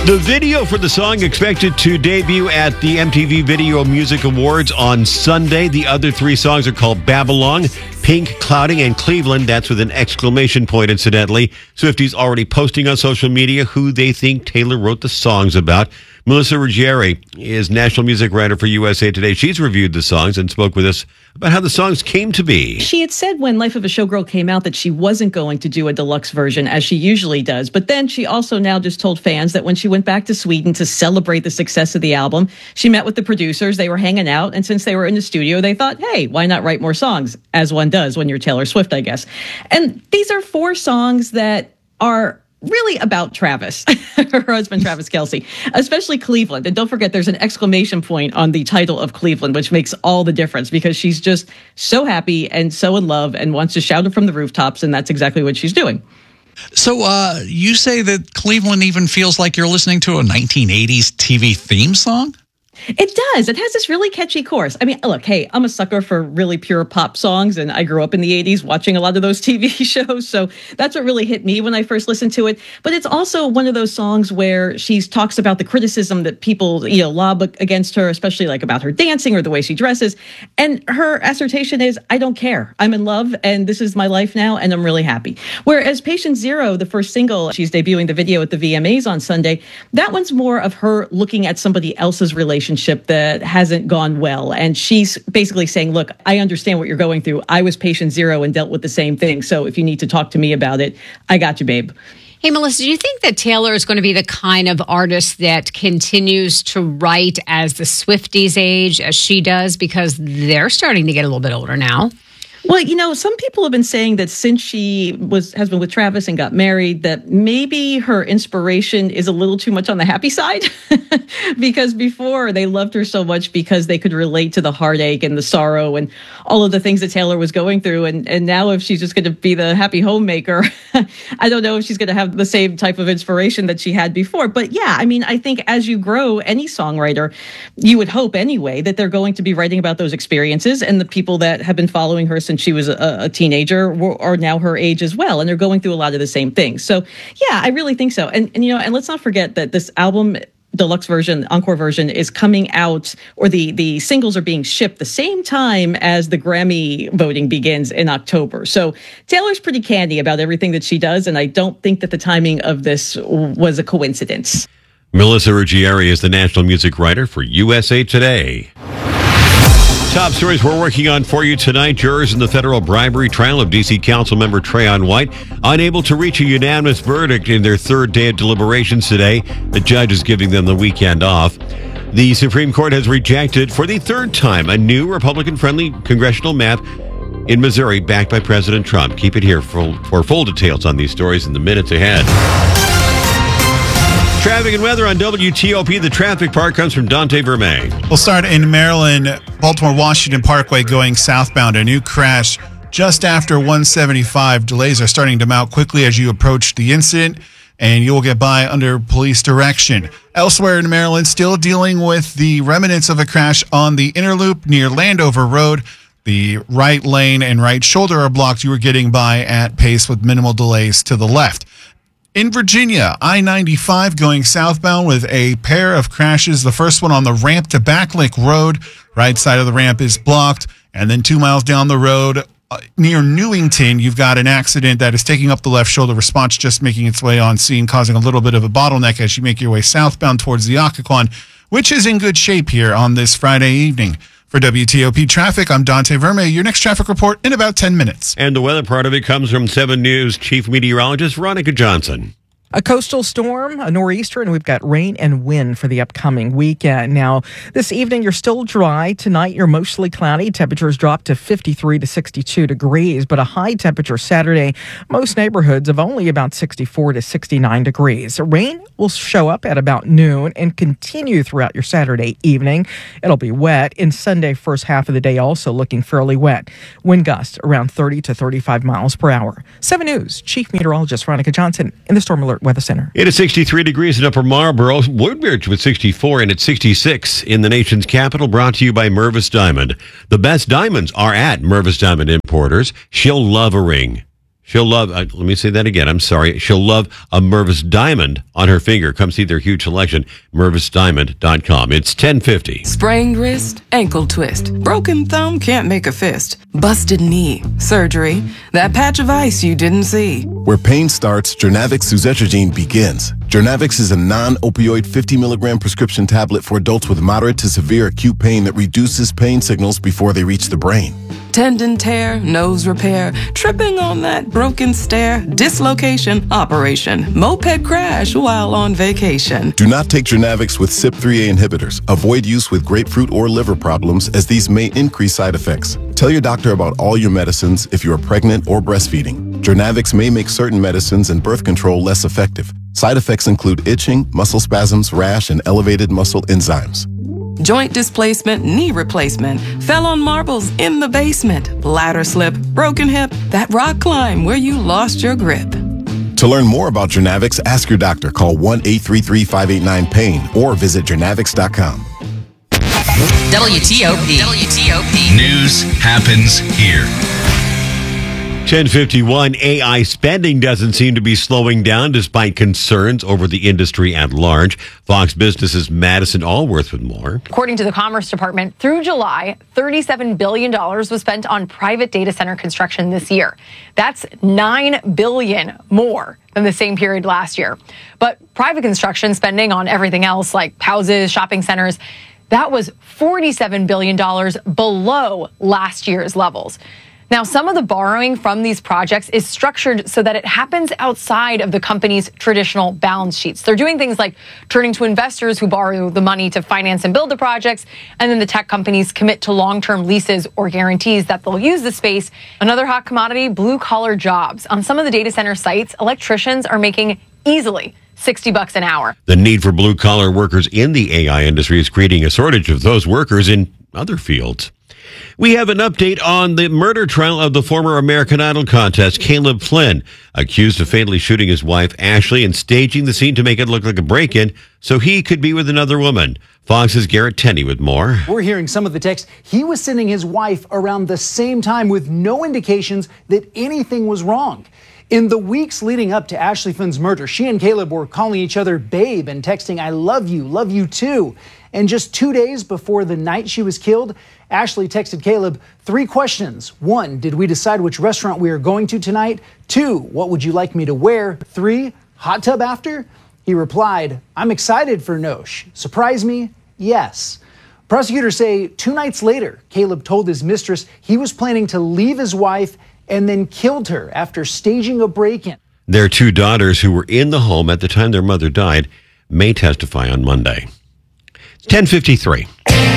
The video for the song expected to debut at the MTV Video Music Awards on Sunday. The other three songs are called Babylon, Pink, Clouding, and Cleveland. That's with an exclamation point, incidentally. Swifties already posting on social media who they think Taylor wrote the songs about. Melissa Ruggieri is national music writer for USA Today. She's reviewed the songs and spoke with us about how the songs came to be. She had said when Life of a Showgirl came out that she wasn't going to do a deluxe version as she usually does. But then she also now just told fans that when she went back to Sweden to celebrate the success of the album, she met with the producers. They were hanging out. And since they were in the studio, they thought, hey, why not write more songs? As one does when you're Taylor Swift, I guess. And these are 4 songs that are really about Travis, her husband, Travis Kelce, especially Cleveland. And don't forget, there's an exclamation point on the title of Cleveland, which makes all the difference because she's just so happy and so in love and wants to shout it from the rooftops. And that's exactly what she's doing. So you say that Cleveland even feels like you're listening to a 1980s TV theme song? It does. It has this really catchy chorus. I mean, look, hey, I'm a sucker for really pure pop songs, and I grew up in the 80s watching a lot of those TV shows, so that's what really hit me when I first listened to it. But it's also one of those songs where she talks about the criticism that people, lob against her, especially like about her dancing or the way she dresses. And her assertion is, I don't care. I'm in love, and this is my life now, and I'm really happy. Whereas Patient Zero, the first single, she's debuting the video at the VMAs on Sunday, that one's more of her looking at somebody else's relationship that hasn't gone well. And she's basically saying, look, I understand what you're going through. I was patient zero and dealt with the same thing. So if you need to talk to me about it, I got you, babe. Hey, Melissa, do you think that Taylor is going to be the kind of artist that continues to write as the Swifties age, as she does, because they're starting to get a little bit older now? Well, some people have been saying that since she has been with Travis and got married, that maybe her inspiration is a little too much on the happy side. Because before they loved her so much because they could relate to the heartache and the sorrow and all of the things that Taylor was going through. And now if she's just going to be the happy homemaker, I don't know if she's going to have the same type of inspiration that she had before. But yeah, I mean, I think as you grow, any songwriter, you would hope anyway, that they're going to be writing about those experiences, and the people that have been following her since she was a teenager are now her age as well, and they're going through a lot of the same things. So yeah, I really think so. And let's not forget that this album, deluxe version, encore version, is coming out, or the singles are being shipped the same time as the Grammy voting begins in October. So Taylor's pretty candy about everything that she does, and I don't think that the timing of this was a coincidence. Melissa Ruggieri is the national music writer for USA Today. Top stories we're working on for you tonight. Jurors in the federal bribery trial of D.C. Councilmember Trayon White unable to reach a unanimous verdict in their third day of deliberations today. The judge is giving them the weekend off. The Supreme Court has rejected for the third time a new Republican-friendly congressional map in Missouri backed by President Trump. Keep it here for full details on these stories in the minutes ahead. Traffic and weather on WTOP. The traffic part comes from Dante Vermey. We'll start in Maryland, Baltimore-Washington Parkway going southbound. A new crash just after 175. Delays are starting to mount quickly as you approach the incident, and you will get by under police direction. Elsewhere in Maryland, still dealing with the remnants of a crash on the inner loop near Landover Road. The right lane and right shoulder are blocked. You were getting by at pace with minimal delays to the left. In Virginia, I-95 going southbound with a pair of crashes. The first one on the ramp to Backlink Road. Right side of the ramp is blocked. And then 2 miles down the road near Newington, you've got an accident that is taking up the left shoulder. Response just making its way on scene, causing a little bit of a bottleneck as you make your way southbound towards the Occoquan, which is in good shape here on this Friday evening. For WTOP Traffic, I'm Dante Vermey. Your next traffic report in about 10 minutes. And the weather part of it comes from 7 News Chief Meteorologist Veronica Johnson. A coastal storm, a nor'easter, and we've got rain and wind for the upcoming weekend. Now, this evening, you're still dry. Tonight, you're mostly cloudy. Temperatures drop to 53 to 62 degrees, but a high temperature Saturday. Most neighborhoods of only about 64 to 69 degrees. Rain will show up at about noon and continue throughout your Saturday evening. It'll be wet. And Sunday, first half of the day, also looking fairly wet. Wind gusts around 30 to 35 miles per hour. 7 News Chief Meteorologist Veronica Johnson in the Storm Alert Weather Center. It is 63 degrees in Upper Marlboro. Woodbridge with 64 and it's 66 in the nation's capital. Brought to you by Mervis Diamond. The best diamonds are at Mervis Diamond Importers. She'll love a ring. She'll love, let me say that again. I'm sorry. She'll love a Mervis diamond on her finger. Come see their huge selection, mervisdiamond.com. It's 10:50. Sprained wrist, ankle twist, broken thumb, can't make a fist, busted knee, surgery, that patch of ice you didn't see. Where pain starts, Jernavix suzetrigine begins. Jernavix is a non-opioid 50 milligram prescription tablet for adults with moderate to severe acute pain that reduces pain signals before they reach the brain. Tendon tear, nose repair, tripping on that broken stair, dislocation, operation, moped crash while on vacation. Do not take Jernavix with CYP3A inhibitors. Avoid use with grapefruit or liver problems, as these may increase side effects. Tell your doctor about all your medicines if you are pregnant or breastfeeding. Jernavix may make certain medicines and birth control less effective. Side effects include itching, muscle spasms, rash, and elevated muscle enzymes. Joint displacement, knee replacement, fell on marbles in the basement, ladder slip, broken hip, that rock climb where you lost your grip. To learn more about Jernavix, ask your doctor. Call 1-833-589-PAIN or visit jernavix.com. WTOP. News happens here. 10:51. AI spending doesn't seem to be slowing down despite concerns over the industry at large. Fox Business's Madison Allworth with more. According to the Commerce Department, through July, $37 billion was spent on private data center construction this year. That's $9 billion more than the same period last year. But private construction spending on everything else, like houses, shopping centers, that was $47 billion below last year's levels. Now, some of the borrowing from these projects is structured so that it happens outside of the company's traditional balance sheets. They're doing things like turning to investors who borrow the money to finance and build the projects, and then the tech companies commit to long-term leases or guarantees that they'll use the space. Another hot commodity, blue-collar jobs. On some of the data center sites, electricians are making easily $60 an hour. The need for blue-collar workers in the AI industry is creating a shortage of those workers in other fields. We have an update on the murder trial of the former American Idol contest, Caleb Flynn, accused of fatally shooting his wife, Ashley, and staging the scene to make it look like a break-in so he could be with another woman. Fox's Garrett Tenney with more. We're hearing some of the text. He was sending his wife around the same time with no indications that anything was wrong. In the weeks leading up to Ashley Flynn's murder, she and Caleb were calling each other babe and texting, "I love you too." And just 2 days before the night she was killed, Ashley texted Caleb 3 questions. 1, did we decide which restaurant we are going to tonight? 2, what would you like me to wear? 3, hot tub after? He replied, I'm excited for Nosh. Surprise me? Yes. Prosecutors say 2 nights later, Caleb told his mistress he was planning to leave his wife and then killed her after staging a break-in. Their 2 daughters, who were in the home at the time their mother died, may testify on Monday. 10:53.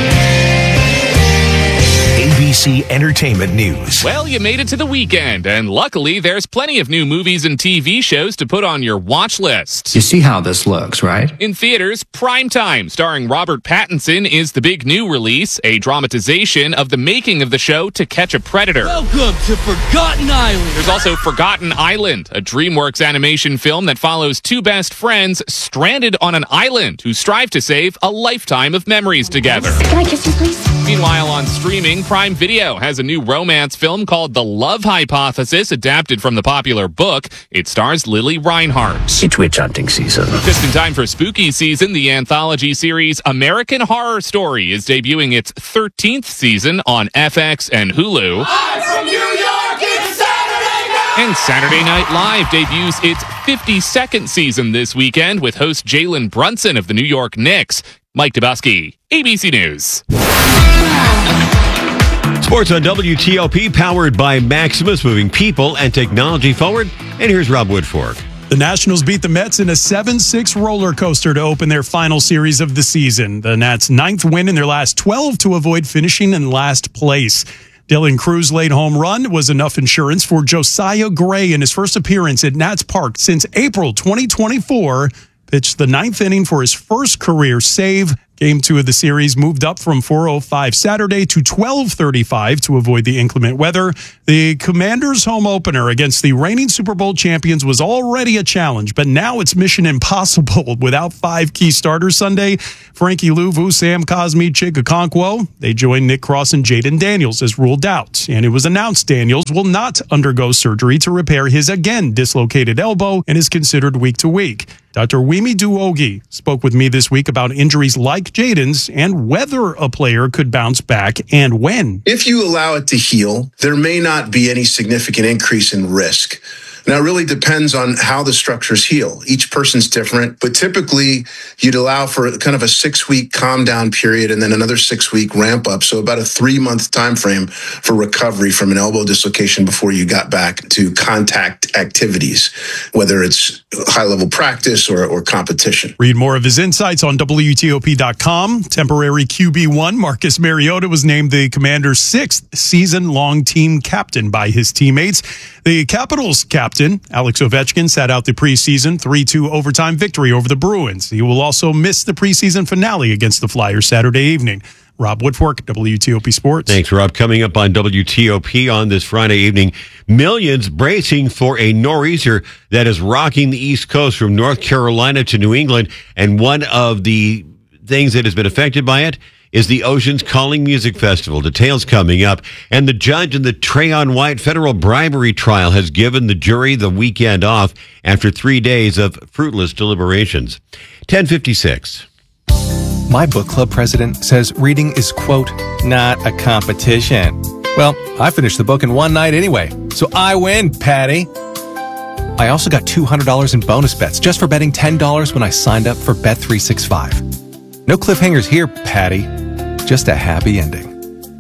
ABC Entertainment News. Well, you made it to the weekend, and luckily there's plenty of new movies and TV shows to put on your watch list. You see how this looks, right? In theaters, Primetime, starring Robert Pattinson, is the big new release, a dramatization of the making of the show To Catch a Predator. Welcome to Forgotten Island. There's also Forgotten Island, a DreamWorks animation film that follows 2 best friends stranded on an island who strive to save a lifetime of memories together. Can I kiss you, please? Meanwhile, on streaming, Prime Video has a new romance film called The Love Hypothesis, adapted from the popular book. It stars Lily Reinhart. It's witch hunting season. Just in time for spooky season, the anthology series American Horror Story is debuting its 13th season on FX and Hulu. I'm from New York, it's Saturday night! And Saturday Night Live debuts its 52nd season this weekend with host Jalen Brunson of the New York Knicks. Mike Dubowski, ABC News. Sports on WTOP, powered by Maximus, moving people and technology forward. And here's Rob Woodfork. The Nationals beat the Mets in a 7-6 roller coaster to open their final series of the season. The Nats' 9th win in their last 12 to avoid finishing in last place. Dylan Cruz's late home run was enough insurance for Josiah Gray in his first appearance at Nats Park since April 2024. Pitched the 9th inning for his first career save. Game 2 of the series moved up from 4:05 Saturday to 12:35 to avoid the inclement weather. The Commanders' home opener against the reigning Super Bowl champions was already a challenge, but now it's mission impossible without 5 key starters Sunday. Frankie Louvu, Sam Cosmi, Chig Okonkwo. They joined Nick Cross and Jaden Daniels as ruled out. And it was announced Daniels will not undergo surgery to repair his again dislocated elbow and is considered week to week. Dr. Wimi Duogi spoke with me this week about injuries like Jaden's and whether a player could bounce back and when. If you allow it to heal, there may not be any significant increase in risk. Now, it really depends on how the structures heal. Each person's different, but typically you'd allow for kind of a 6-week calm down period and then another 6-week ramp up. So about a 3-month time frame for recovery from an elbow dislocation before you got back to contact activities, whether it's high-level practice or competition. Read more of his insights on WTOP.com. Temporary QB1 Marcus Mariota was named the Commanders' 6th season-long team captain by his teammates. The Capitals captain, Alex Ovechkin, sat out the preseason 3-2 overtime victory over the Bruins. He will also miss the preseason finale against the Flyers Saturday evening. Rob Woodfork, WTOP Sports. Thanks, Rob. Coming up on WTOP on this Friday evening, millions bracing for a nor'easter that is rocking the East Coast from North Carolina to New England. And one of the things that has been affected by it is the Oceans Calling Music Festival. Details coming up. And the judge in the Trayon White federal bribery trial has given the jury the weekend off after 3 days of fruitless deliberations. 10:56. My book club president says reading is, quote, not a competition. Well, I finished the book in one night anyway, so I win, Patty. I also got $200 in bonus bets just for betting $10 when I signed up for Bet365. No cliffhangers here, Patty. Just a happy ending.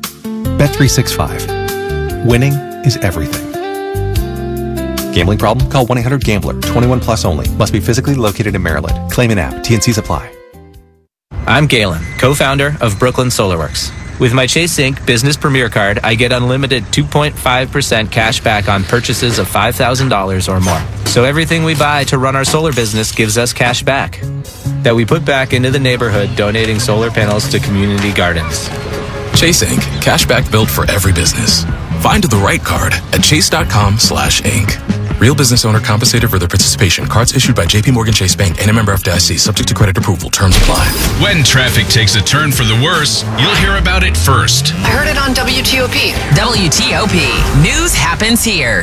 Bet365. Winning is everything. Gambling problem? Call 1-800-GAMBLER. 21 plus only. Must be physically located in Maryland. Claim and app. T&Cs apply. I'm Galen, co-founder of Brooklyn SolarWorks. With my Chase Inc. Business Premier Card, I get unlimited 2.5% cash back on purchases of $5,000 or more. So everything we buy to run our solar business gives us cash back that we put back into the neighborhood, donating solar panels to community gardens. Chase Inc. Cashback built for every business. Find the right card at chase.com/inc. Real business owner compensated for their participation. Cards issued by JPMorgan Chase Bank and a member FDIC. Subject to credit approval. Terms apply. When traffic takes a turn for the worse, you'll hear about it first. I heard it on WTOP. WTOP. News happens here.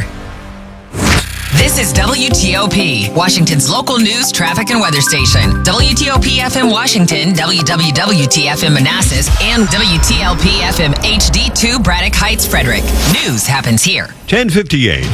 This is WTOP, Washington's local news, traffic, and weather station. WTOP FM Washington, WWWT FM Manassas, and WTLP FM HD2 Braddock Heights, Frederick. News happens here. 10:58.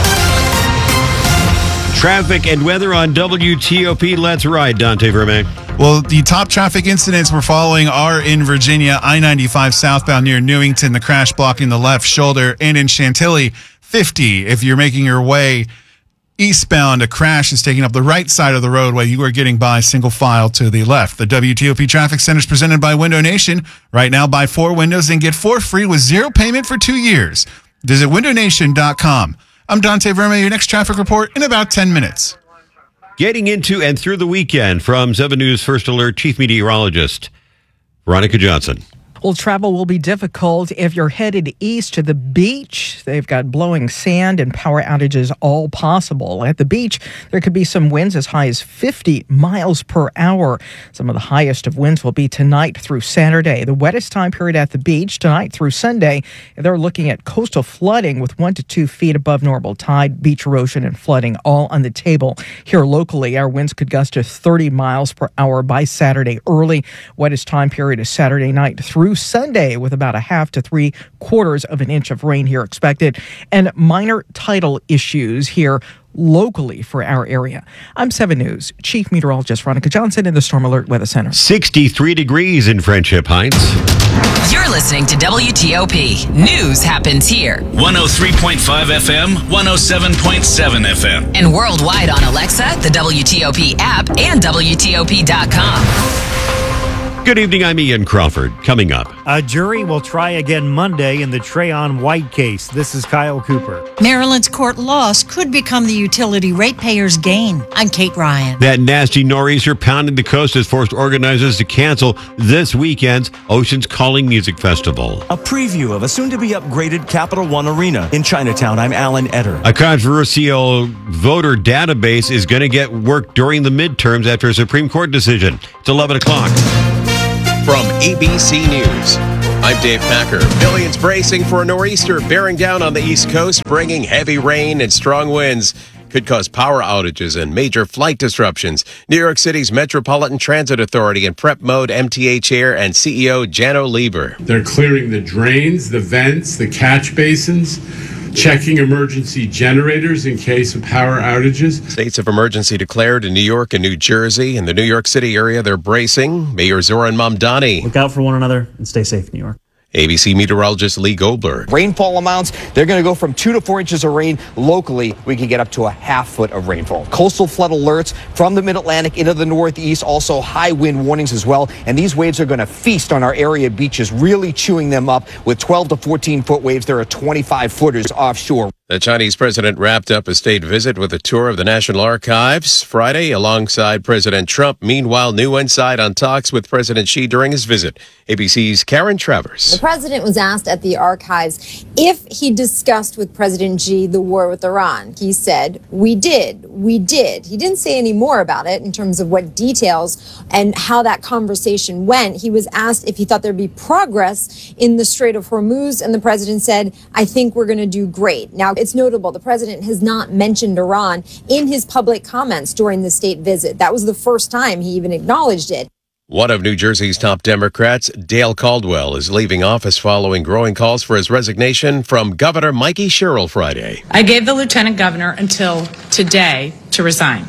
Traffic and weather on WTOP. Let's ride, Dante Vermack. Well, the top traffic incidents we're following are in Virginia, I-95 southbound near Newington, the crash blocking the left shoulder, and in Chantilly, 50. If you're making your way eastbound, a crash is taking up the right side of the road while you are getting by single file to the left. The WTOP Traffic Center is presented by Window Nation. Right now, buy 4 windows and get 4 free with 0 payment for 2 years. Visit windownation.com. I'm Dante Verma, your next traffic report in about 10 minutes. Getting into and through the weekend from 7 News First Alert Chief Meteorologist Veronica Johnson. Well, travel will be difficult if you're headed east to the beach. They've got blowing sand and power outages all possible. At the beach, there could be some winds as high as 50 miles per hour. Some of the highest of winds will be tonight through Saturday. The wettest time period at the beach tonight through Sunday. They're looking at coastal flooding with 1 to 2 feet above normal tide, beach erosion, and flooding all on the table. Here locally, our winds could gust to 30 miles per hour by Saturday early. Wettest time period is Saturday night through Sunday with about 1/2 to 3/4 of an inch of rain here expected, and minor tidal issues here locally for our area. I'm 7 News Chief Meteorologist Veronica Johnson in the Storm Alert Weather Center. 63 degrees in Friendship Heights. You're listening to WTOP. News happens here. 103.5 FM, 107.7 FM. And worldwide on Alexa, the WTOP app, and WTOP.com. Good evening, I'm Ian Crawford. Coming up. A jury will try again Monday in the Trayon White case. This is Kyle Cooper. Maryland's court loss could become the utility ratepayers' gain. I'm Kate Ryan. That nasty nor'easter pounding the coast has forced organizers to cancel this weekend's Oceans Calling Music Festival. A preview of a soon-to-be upgraded Capital One Arena in Chinatown. I'm Alan Etter. A controversial voter database is going to get work during the midterms after a Supreme Court decision. It's 11 o'clock. From ABC News, I'm Dave Packer. Millions bracing for a nor'easter bearing down on the East Coast, bringing heavy rain and strong winds. Could cause power outages and major flight disruptions. New York City's Metropolitan Transit Authority in prep mode, MTA chair and CEO Jano Lieber. They're clearing the drains, the vents, the catch basins, checking emergency generators in case of power outages. States of emergency declared in New York and New Jersey. In the New York City area, they're bracing. Mayor Zoran Mamdani. Look out for one another and stay safe, New York. ABC meteorologist Lee Goldberg. Rainfall amounts, they're going to go from 2 to 4 inches of rain. Locally, we can get up to a half foot of rainfall. Coastal flood alerts from the mid-Atlantic into the Northeast, also high wind warnings as well. And these waves are going to feast on our area beaches, really chewing them up. With 12 to 14 foot waves, there are 25 footers offshore. The Chinese president wrapped up a state visit with a tour of the National Archives Friday alongside President Trump. Meanwhile, new insight on talks with President Xi during his visit. ABC's Karen Travers. The president was asked at the archives if he discussed with President Xi the war with Iran. He said, we did. He didn't say any more about it in terms of what details and how that conversation went. He was asked if he thought there'd be progress in the Strait of Hormuz, and the president said, I think we're going to do great. Now, it's notable the president has not mentioned Iran in his public comments during the state visit. That was the first time he even acknowledged it. One of New Jersey's top Democrats, Dale Caldwell, is leaving office following growing calls for his resignation from Governor Mikey Sherrill Friday. I gave the lieutenant governor until today to resign.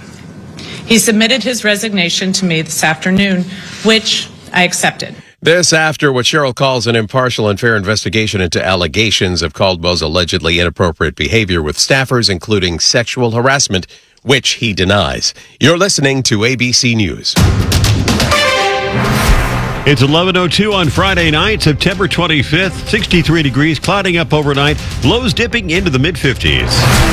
He submitted his resignation to me this afternoon, which I accepted. This after what Sherrill calls an impartial and fair investigation into allegations of Caldwell's allegedly inappropriate behavior with staffers, including sexual harassment, which he denies. You're listening to ABC News. It's 11:02 on Friday night, September 25th, 63 degrees, clouding up overnight, lows dipping into the mid-50s.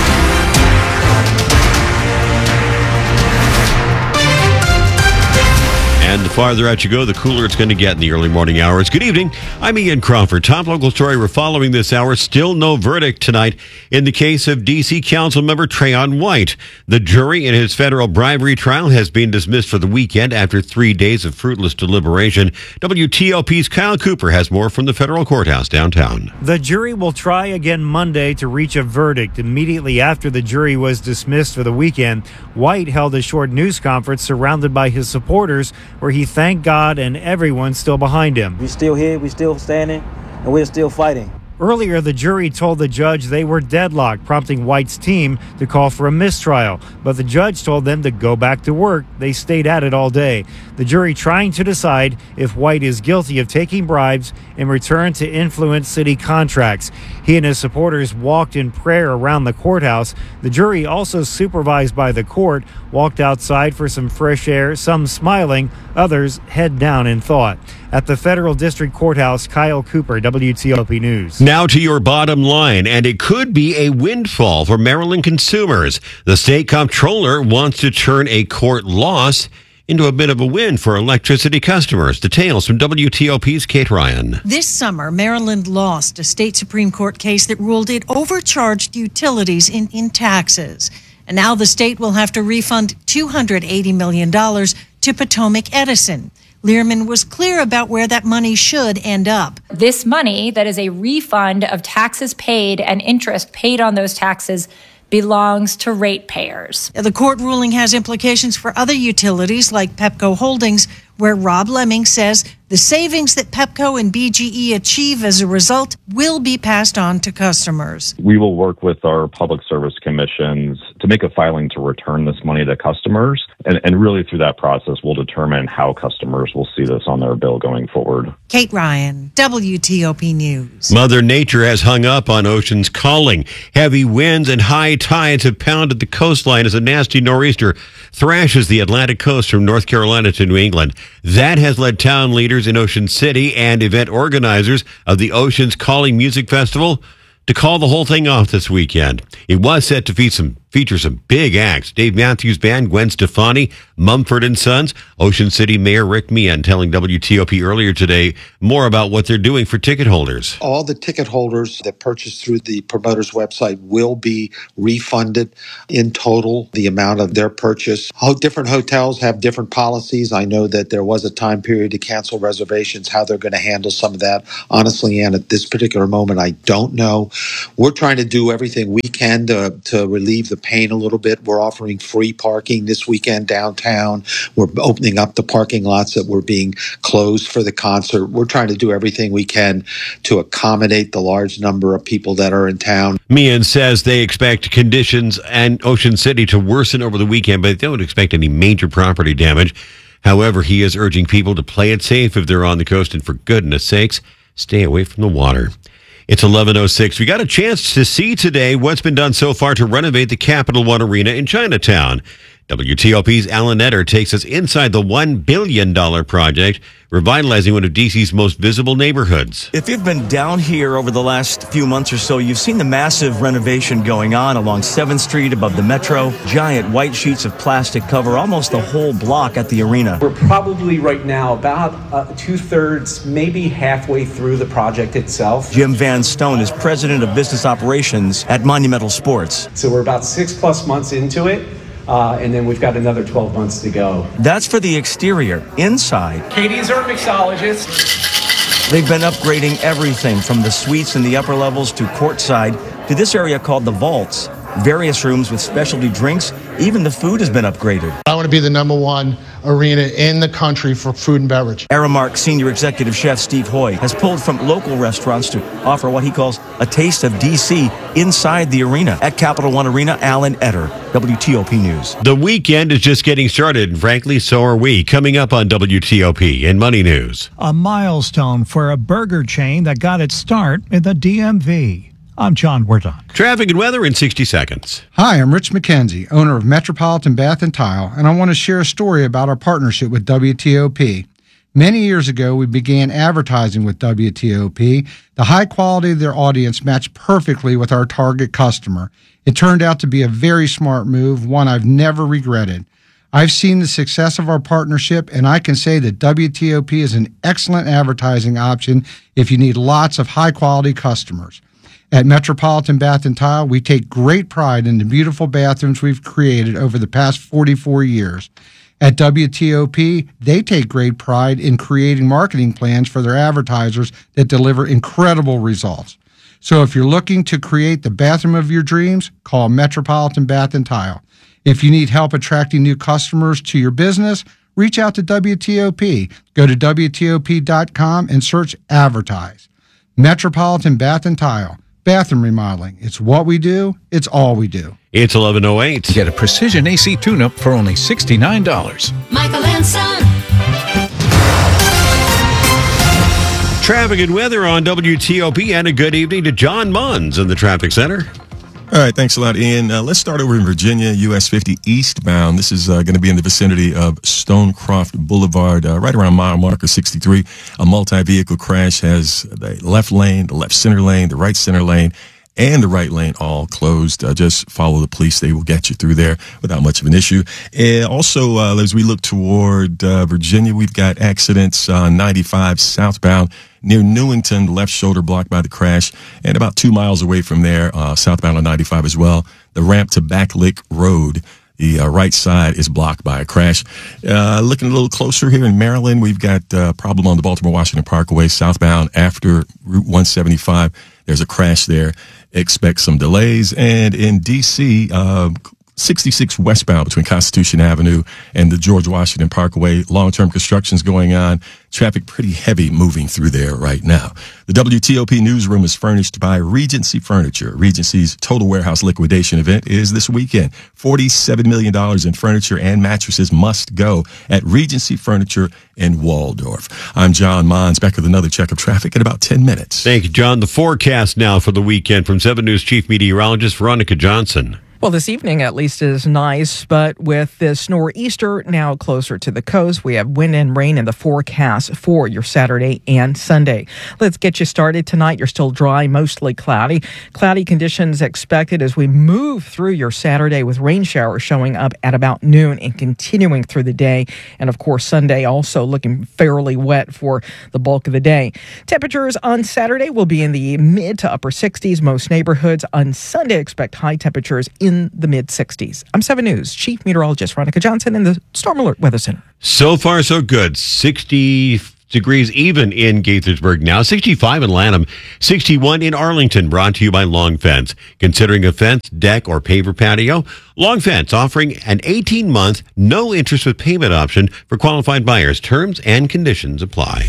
And the farther out you go, the cooler it's going to get in the early morning hours. Good evening. I'm Ian Crawford. Top local story we're following this hour. Still no verdict tonight in the case of D.C. Council member Trayon White. The jury in his federal bribery trial has been dismissed for the weekend after 3 days of fruitless deliberation. WTOP's Kyle Cooper has more from the federal courthouse downtown. The jury will try again Monday to reach a verdict. Immediately after the jury was dismissed for the weekend, White held a short news conference surrounded by his supporters, where he thanked God and everyone still behind him. We're still here, we're still standing, and we're still fighting. Earlier, the jury told the judge they were deadlocked, prompting White's team to call for a mistrial. But the judge told them to go back to work. They stayed at it all day. The jury trying to decide if White is guilty of taking bribes in return to influence city contracts. He and his supporters walked in prayer around the courthouse. The jury, also supervised by the court, walked outside for some fresh air, some smiling, others head down in thought. At the Federal District Courthouse, Kyle Cooper, WTOP News. Now to your bottom line, and it could be a windfall for Maryland consumers. The state comptroller wants to turn a court loss into a bit of a win for electricity customers. Details from WTOP's Kate Ryan. This summer, Maryland lost a state Supreme Court case that ruled it overcharged utilities in taxes. And now the state will have to refund $280 million to Potomac Edison. Learman was clear about where that money should end up. This money, that is a refund of taxes paid and interest paid on those taxes, belongs to ratepayers. The court ruling has implications for other utilities like Pepco Holdings, where Rob Lemming says the savings that Pepco and BGE achieve as a result will be passed on to customers. We will work with our public service commissions to make a filing to return this money to customers. And really through that process, we'll determine how customers will see this on their bill going forward. Kate Ryan, WTOP News. Mother Nature has hung up on Ocean's Calling. Heavy winds and high tides have pounded the coastline as a nasty nor'easter thrashes the Atlantic coast from North Carolina to New England. That has led town leaders in Ocean City and event organizers of the Ocean's Calling Music Festival to call the whole thing off this weekend. It was set to feature some big acts. Dave Matthews Band, Gwen Stefani, Mumford & Sons, Ocean City Mayor Rick Meehan telling WTOP earlier today more about what they're doing for ticket holders. All the ticket holders that purchase through the promoter's website will be refunded in total, the amount of their purchase. Different hotels have different policies. I know that there was a time period to cancel reservations, how they're going to handle some of that. Honestly, Ann, at this particular moment, I don't know. We're trying to do everything we can to relieve the pain a little bit. We're offering free parking this weekend downtown. We're opening up the parking lots that were being closed for the concert. We're trying to do everything we can to accommodate the large number of people that are in town. Meehan says they expect conditions in Ocean City to worsen over the weekend, but they don't expect any major property damage. However, he is urging people to play it safe if they're on the coast, and for goodness sakes, stay away from the water. It's 11:06. We got a chance to see today what's been done so far to renovate the Capital One Arena in Chinatown. WTOP's Alan Etter takes us inside the $1 billion project, revitalizing one of D.C.'s most visible neighborhoods. If you've been down here over the last few months or so, you've seen the massive renovation going on along 7th Street above the Metro. Giant white sheets of plastic cover almost the whole block at the arena. We're probably right now about 2/3, maybe halfway through the project itself. Jim Van Stone is president of business operations at Monumental Sports. So we're about 6+ months into it. And then we've got another 12 months to go. That's for the exterior. Inside, Katie's our mixologist. They've been upgrading everything from the suites in the upper levels to courtside to this area called the Vaults. Various rooms with specialty drinks. Even the food has been upgraded. I want to be the #1 arena in the country for food and beverage. Aramark senior executive chef Steve Hoy has pulled from local restaurants to offer what he calls a taste of D.C. inside the arena. At Capital One Arena, Alan Etter, WTOP News. The weekend is just getting started, and frankly, so are we. Coming up on WTOP and Money News. A milestone for a burger chain that got its start in the DMV. I'm John Werdon. Traffic and weather in 60 seconds. Hi, I'm Rich McKenzie, owner of Metropolitan Bath and Tile, and I want to share a story about our partnership with WTOP. Many years ago, we began advertising with WTOP. The high quality of their audience matched perfectly with our target customer. It turned out to be a very smart move, one I've never regretted. I've seen the success of our partnership, and I can say that WTOP is an excellent advertising option if you need lots of high-quality customers. At Metropolitan Bath and Tile, we take great pride in the beautiful bathrooms we've created over the past 44 years. At WTOP, they take great pride in creating marketing plans for their advertisers that deliver incredible results. So if you're looking to create the bathroom of your dreams, call Metropolitan Bath and Tile. If you need help attracting new customers to your business, reach out to WTOP. Go to WTOP.com and search Advertise. Metropolitan Bath and Tile. Bathroom remodeling. It's what we do. It's all we do. It's 11:08. Get a precision AC tune-up for only $69. Michael and Son. Traffic and weather on WTOP, and a good evening to John Munns in the traffic center. All right, thanks a lot, Ian. Let's start over in Virginia, US 50 eastbound. This is going to be in the vicinity of Stonecroft Boulevard, right around mile marker 63. A multi-vehicle crash has the left lane, the left center lane, the right center lane, and the right lane all closed. Just follow the police. They will get you through there without much of an issue. Also, as we look toward Virginia, we've got accidents on 95 southbound. Near Newington, the left shoulder blocked by the crash, and about 2 miles away from there, southbound on 95 as well. The ramp to Backlick Road, the right side is blocked by a crash. Looking a little closer here in Maryland, we've got a problem on the Baltimore-Washington Parkway, southbound after Route 175. There's a crash there. Expect some delays. And in D.C., 66 westbound between Constitution Avenue and the George Washington Parkway. Long-term construction's going on. Traffic pretty heavy moving through there right now. The WTOP newsroom is furnished by Regency Furniture. Regency's Total Warehouse Liquidation event is this weekend. $47 million in furniture and mattresses must go at Regency Furniture in Waldorf. I'm John Mons, back with another check of traffic in about 10 minutes. Thank you, John. The forecast now for the weekend from 7 News Chief Meteorologist Veronica Johnson. Well, this evening at least is nice, but with this nor'easter now closer to the coast, we have wind and rain in the forecast for your Saturday and Sunday. Let's get you started tonight. You're still dry, mostly cloudy. Cloudy conditions expected as we move through your Saturday with rain showers showing up at about noon and continuing through the day. And of course, Sunday also looking fairly wet for the bulk of the day. Temperatures on Saturday will be in the mid to upper 60s. Most neighborhoods on Sunday expect high temperatures in the mid-60s. I'm 7 News Chief Meteorologist Veronica Johnson in the Storm Alert Weather Center. So far, so good. 60 degrees even in Gaithersburg now. 65 in Lanham. 61 in Arlington. Brought to you by Long Fence. Considering a fence, deck, or paver patio? Long Fence offering an 18-month, no interest with payment option for qualified buyers. Terms and conditions apply.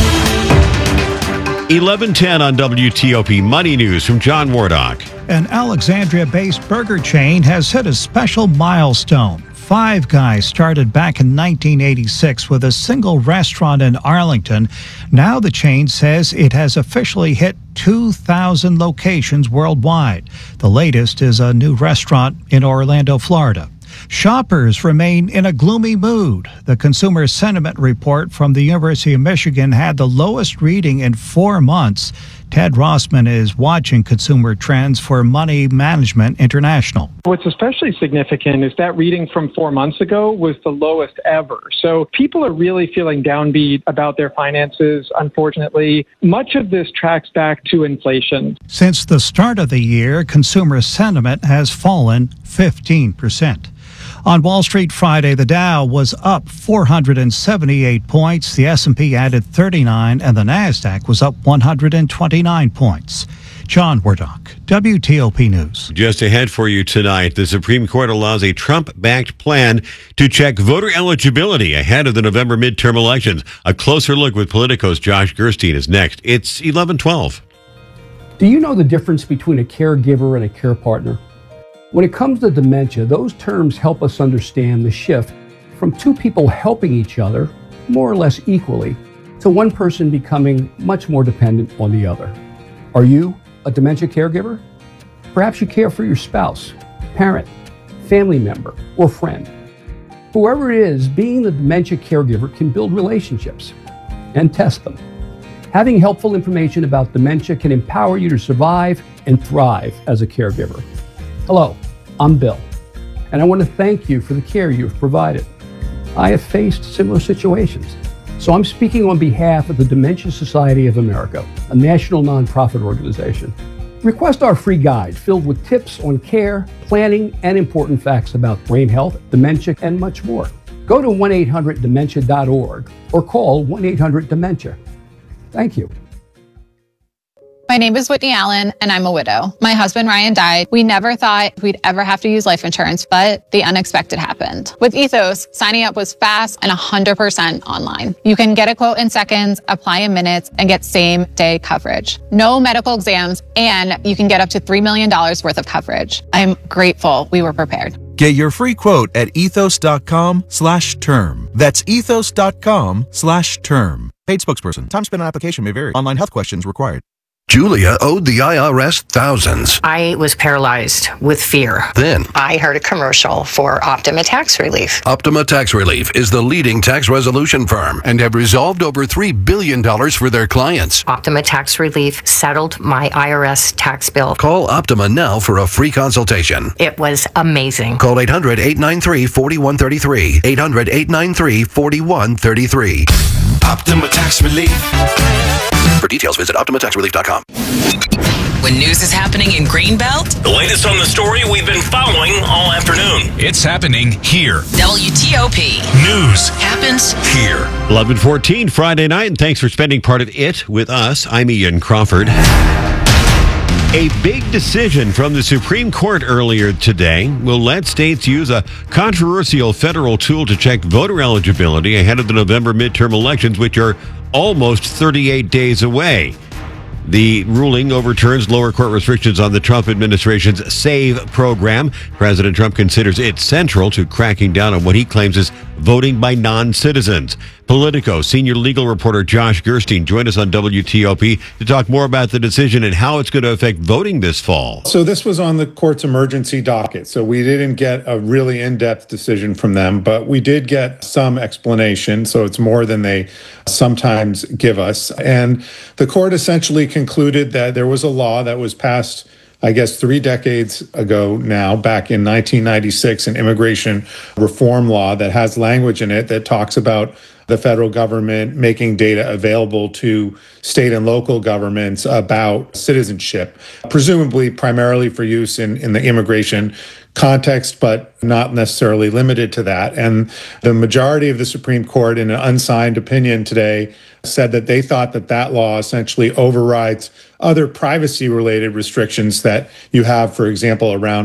11:10 on WTOP Money News from John Wardock. An Alexandria-based burger chain has hit a special milestone. Five Guys started back in 1986 with a single restaurant in Arlington. Now the chain says it has officially hit 2,000 locations worldwide. The latest is a new restaurant in Orlando, Florida. Shoppers remain in a gloomy mood. The Consumer Sentiment Report from the University of Michigan had the lowest reading in 4 months. Ted Rossman is watching consumer trends for Money Management International. What's especially significant is that reading from 4 months ago was the lowest ever. So people are really feeling downbeat about their finances, unfortunately. Much of this tracks back to inflation. Since the start of the year, consumer sentiment has fallen 15%. On Wall Street Friday, the Dow was up 478 points, the S&P added 39, and the Nasdaq was up 129 points. John Wardock, WTOP News. Just ahead for you tonight, the Supreme Court allows a Trump-backed plan to check voter eligibility ahead of the November midterm elections. A closer look with Politico's Josh Gerstein is next. It's 11:12. Do you know the difference between a caregiver and a care partner? When it comes to dementia, those terms help us understand the shift from two people helping each other, more or less equally, to one person becoming much more dependent on the other. Are you a dementia caregiver? Perhaps you care for your spouse, parent, family member, or friend. Whoever it is, being the dementia caregiver can build relationships and test them. Having helpful information about dementia can empower you to survive and thrive as a caregiver. Hello, I'm Bill, and I want to thank you for the care you've provided. I have faced similar situations, so I'm speaking on behalf of the Dementia Society of America, a national nonprofit organization. Request our free guide filled with tips on care, planning, and important facts about brain health, dementia, and much more. Go to 1-800-DEMENTIA.org or call 1-800-DEMENTIA. Thank you. My name is Whitney Allen, and I'm a widow. My husband, Ryan, died. We never thought we'd ever have to use life insurance, but the unexpected happened. With Ethos, signing up was fast and 100% online. You can get a quote in seconds, apply in minutes, and get same-day coverage. No medical exams, and you can get up to $3 million worth of coverage. I'm grateful we were prepared. Get your free quote at ethos.com/term. That's ethos.com/term. Paid spokesperson. Time spent on application may vary. Online health questions required. Julia owed the IRS thousands. I was paralyzed with fear. Then I heard a commercial for Optima Tax Relief. Optima Tax Relief is the leading tax resolution firm and have resolved over $3 billion for their clients. Optima Tax Relief settled my IRS tax bill. Call Optima now for a free consultation. It was amazing. Call 800-893-4133. 800-893-4133. Optima Tax Relief. For details, visit OptimaTaxRelief.com. When news is happening in Greenbelt, the latest on the story we've been following all afternoon. It's happening here. WTOP. News happens here. 11:14 Friday night, and thanks for spending part of it with us. I'm Ian Crawford. A big decision from the Supreme Court earlier today will let states use a controversial federal tool to check voter eligibility ahead of the November midterm elections, which are almost 38 days away. The ruling overturns lower court restrictions on the Trump administration's SAVE program. President Trump considers it central to cracking down on what he claims is voting by non-citizens. Politico senior legal reporter Josh Gerstein joined us on WTOP to talk more about the decision and how it's going to affect voting this fall. So this was on the court's emergency docket. So we didn't get a really in-depth decision from them, but we did get some explanation. So it's more than they sometimes give us. And the court essentially concluded that there was a law that was passed, I guess, 3 decades ago now, back in 1996, an immigration reform law that has language in it that talks about the federal government making data available to state and local governments about citizenship, presumably primarily for use in the immigration context, but not necessarily limited to that. And the majority of the Supreme Court, in an unsigned opinion today, said that they thought that that law essentially overrides other privacy-related restrictions that you have, for example, around